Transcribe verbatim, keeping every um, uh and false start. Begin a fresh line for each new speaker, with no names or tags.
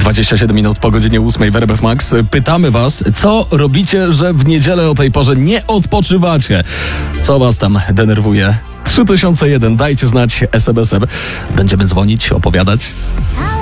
dwadzieścia siedem minut po godzinie ósmej w R M F Max. Pytamy was, co robicie, że w niedzielę o tej porze nie odpoczywacie? Co was tam denerwuje? trzy tysiące jeden, dajcie znać es em esem. Będziemy dzwonić, opowiadać.